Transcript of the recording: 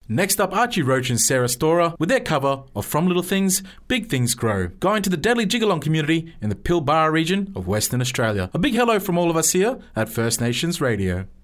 Next up, Archie Roach and Sarah Storer with their cover of From Little Things, Big Things Grow, going to the Deadly Jigalong community in the Pilbara region of Western Australia. A big hello from all of us here at First Nations Radio.